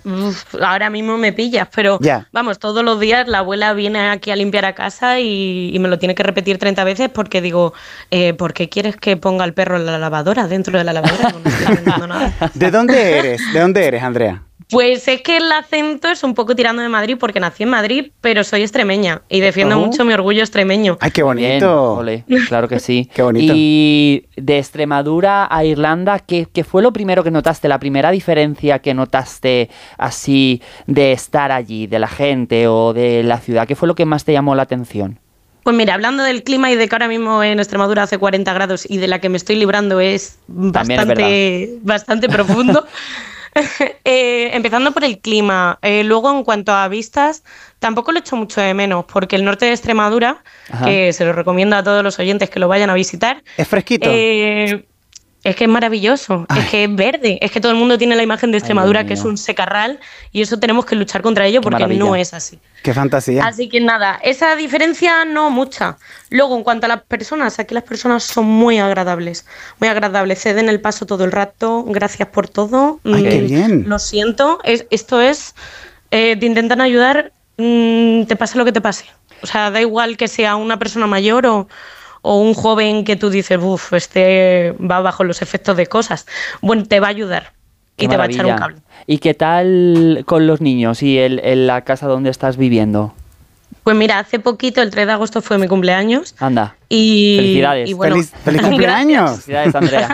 ahora mismo me pillas, pero vamos, todos los días la abuela viene aquí a limpiar a casa y me lo tiene que repetir 30 veces porque digo, ¿por qué quieres que ponga al perro en la lavadora, dentro de la lavadora? No estoy entendiendo nada. ¿De dónde eres, Andrea? Pues es que el acento es un poco tirando de Madrid porque nací en Madrid, pero soy extremeña y defiendo mucho mi orgullo extremeño. ¡Ay, qué bonito! Ole, claro que sí. ¡Qué bonito! Y de Extremadura a Irlanda, ¿qué fue lo primero que notaste? La primera diferencia que notaste así de estar allí, de la gente o de la ciudad. ¿Qué fue lo que más te llamó la atención? Pues mira, hablando del clima y de que ahora mismo en Extremadura hace 40 grados y de la que me estoy librando es bastante profundo. Empezando por el clima, luego en cuanto a vistas, tampoco lo echo mucho de menos, porque el norte de Extremadura, que se lo recomiendo a todos los oyentes que lo vayan a visitar, es fresquito. Es que es maravilloso, es que es verde, es que todo el mundo tiene la imagen de Extremadura que es un secarral y eso tenemos que luchar contra ello porque no es así. ¡Qué fantasía! Así que nada, esa diferencia no mucha. Luego, en cuanto a las personas, aquí las personas son muy agradables, ceden el paso todo el rato, gracias por todo. ¡Ay, qué bien! Lo siento, esto es, te intentan ayudar, te pase lo que te pase. O sea, da igual que sea una persona mayor o un joven que tú dices, este va bajo los efectos de cosas. Bueno, te va a ayudar y te va a echar un cable. ¿Y qué tal con los niños y en la casa donde estás viviendo? Pues mira, hace poquito, el 3 de agosto fue mi cumpleaños. ¡Anda! Y, ¡Felicidades! Y bueno, ¡Feliz cumpleaños! ¡Felicidades, Andrea!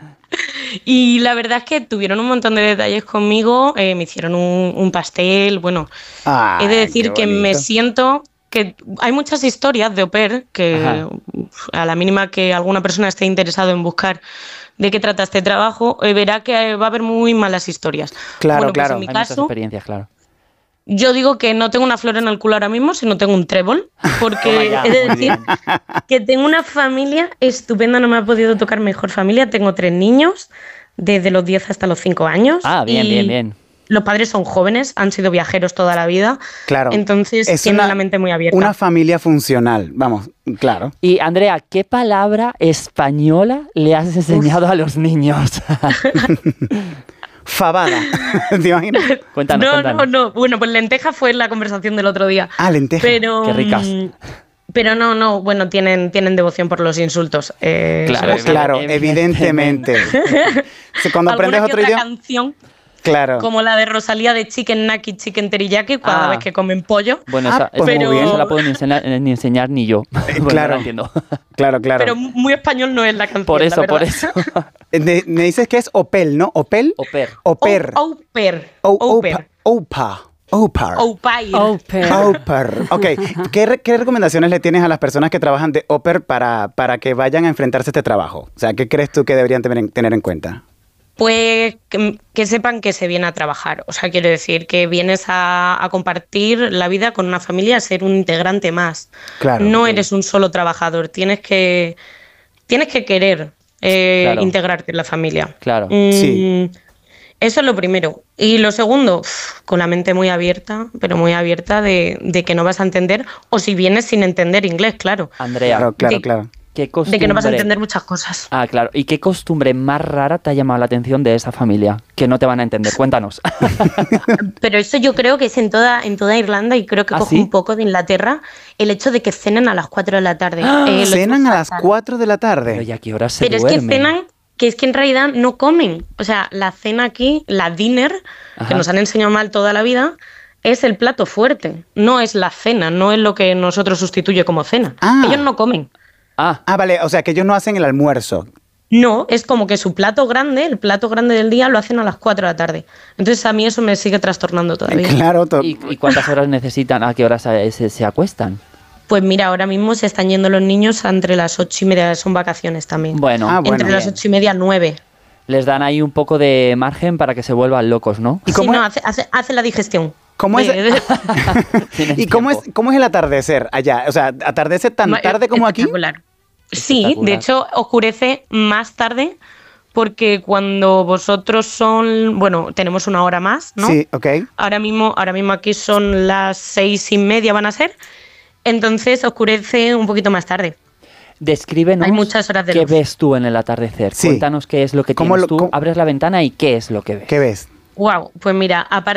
Y la verdad es que tuvieron un montón de detalles conmigo, me hicieron un pastel, bueno, he de decir que me siento... que hay muchas historias de au pair que a la mínima que alguna persona esté interesado en buscar de qué trata este trabajo, verá que va a haber muy malas historias. Claro, bueno, claro. Pues en mi hay caso, muchas experiencias, claro. Yo digo que no tengo una flor en el culo ahora mismo, sino tengo un trébol, porque he de decir que tengo una familia estupenda, no me ha podido tocar mejor familia. Tengo 3 niños, desde los 10 hasta los 5 años. Ah, bien. Los padres son jóvenes, han sido viajeros toda la vida. Claro. Entonces tienen la mente muy abierta. Una familia funcional, vamos, claro. Y Andrea, ¿qué palabra española le has enseñado a los niños? Fabada. ¿Te imaginas? Cuéntanos. No. Bueno, pues lenteja fue la conversación del otro día. Ah, lenteja. Pero, qué ricas. Pero no, bueno, tienen devoción por los insultos. Claro, evidentemente. Cuando aprendes otro idioma... canción, claro. como la de Rosalía de Chicken Naki, Chicken Teriyaki, cada vez que comen pollo. Bueno, esa pues muy bien. no se la puedo ni enseñar ni yo. Bueno, claro. no la entiendo. Claro. Pero muy español no es la canción. Por eso. Me dices que es Opel, ¿no? ¿Opel? Au pair. Au pair. Au pair. Au pair. Ok, ¿qué recomendaciones le tienes a las personas que trabajan de au pair para que vayan a enfrentarse a este trabajo? O sea, ¿qué crees tú que deberían tener en cuenta? Pues que sepan que se viene a trabajar. O sea, quiero decir que vienes a compartir la vida con una familia, a ser un integrante más. Claro. No eres un solo trabajador, tienes que querer integrarte en la familia. Claro. Sí. Eso es lo primero. Y lo segundo, con la mente muy abierta, pero muy abierta de que no vas a entender, o si vienes sin entender inglés, claro. Andrea, claro. De que no vas a entender muchas cosas. Ah, claro. ¿Y qué costumbre más rara te ha llamado la atención de esa familia? Que no te van a entender. Cuéntanos. Pero eso yo creo que es en toda Irlanda y creo que coge un poco de Inglaterra el hecho de que cenen a las 4 de la tarde. ¿Cenan a las 4 de la tarde? Pero ¿y a qué hora se duermen? duermen? Es que cenan, que es que en realidad no comen. O sea, la cena aquí, la dinner, que nos han enseñado mal toda la vida, es el plato fuerte. No es la cena, no es lo que nosotros sustituye como cena. Ellos no comen. Vale, o sea, que ellos no hacen el almuerzo. No, es como que su plato grande, el plato grande del día, lo hacen a las 4 de la tarde. Entonces a mí eso me sigue trastornando todavía. Claro. ¿Y cuántas horas necesitan? ¿A qué horas se acuestan? Pues mira, ahora mismo se están yendo los niños entre las 8:30, son vacaciones también. Bueno. Entre las 8:30 y 9. Les dan ahí un poco de margen para que se vuelvan locos, ¿no? ¿Y cómo hace la digestión. ¿Cómo es? ¿Y cómo es el atardecer allá? O sea, ¿atardece tan tarde como aquí? Sí, de hecho oscurece más tarde porque cuando vosotros tenemos una hora más, ¿no? Sí, ok. Ahora mismo aquí son las 6:30 van a ser, entonces oscurece un poquito más tarde. Descríbenos. Hay muchas horas de qué luz. ves tú en el atardecer. Sí. Cuéntanos qué es lo que tienes tú. Abres la ventana y qué es lo que ves. ¿Qué ves? Wow, pues mira, aparte